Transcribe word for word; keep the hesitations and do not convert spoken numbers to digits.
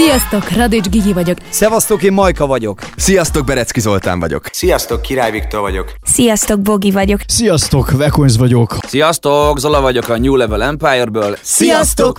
Sziasztok, Radics Gigi vagyok. Szevasztok, én Majka vagyok. Sziasztok, Berecki Zoltán vagyok. Sziasztok, Király Viktor vagyok. Sziasztok, Bogi vagyok. Sziasztok, Vekonz vagyok. Sziasztok, Zola vagyok a New Level Empire-ből. Sziasztok,